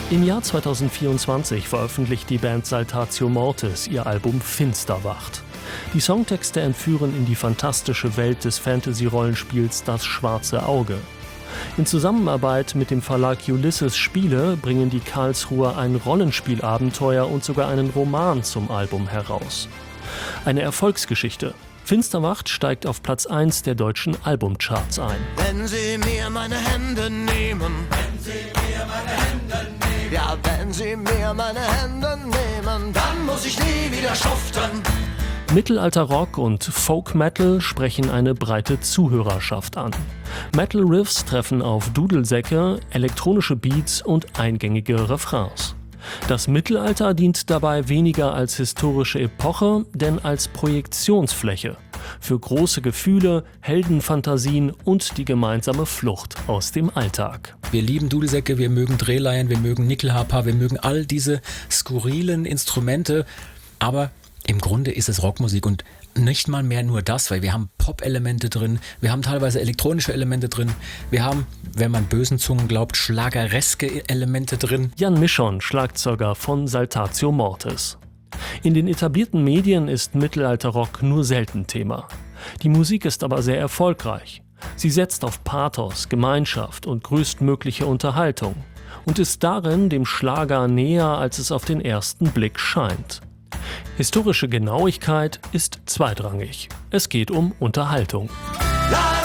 Im Jahr 2024 veröffentlicht die Band Saltatio Mortis ihr Album Finsterwacht. Die Songtexte entführen in die fantastische Welt des Fantasy-Rollenspiels Das Schwarze Auge. In Zusammenarbeit mit dem Verlag Ulysses Spiele bringen die Karlsruher ein Rollenspielabenteuer und sogar einen Roman zum Album heraus. Eine Erfolgsgeschichte. Finsterwacht steigt auf Platz 1 der deutschen Albumcharts ein. Wenn Sie mir meine Hände nehmen, wenn Sie mir meine Hände nehmen, ja, wenn Sie mir meine Hände nehmen, dann muss ich nie wieder schuften. Mittelalter-Rock und Folk-Metal sprechen eine breite Zuhörerschaft an. Metal-Riffs treffen auf Dudelsäcke, elektronische Beats und eingängige Refrains. Das Mittelalter dient dabei weniger als historische Epoche, denn als Projektionsfläche für große Gefühle, Heldenfantasien und die gemeinsame Flucht aus dem Alltag. Wir lieben Dudelsäcke, wir mögen Drehleien, wir mögen Nickelharper, wir mögen all diese skurrilen Instrumente, aber im Grunde ist es Rockmusik und nicht mal mehr nur das, weil wir haben Pop-Elemente drin, wir haben teilweise elektronische Elemente drin, wir haben, wenn man bösen Zungen glaubt, schlagereske Elemente drin. Jan Mischon, Schlagzeuger von Saltatio Mortis. In den etablierten Medien ist Mittelalterrock nur selten Thema. Die Musik ist aber sehr erfolgreich. Sie setzt auf Pathos, Gemeinschaft und größtmögliche Unterhaltung und ist darin dem Schlager näher, als es auf den ersten Blick scheint. Historische Genauigkeit ist zweitrangig. Es geht um Unterhaltung. La,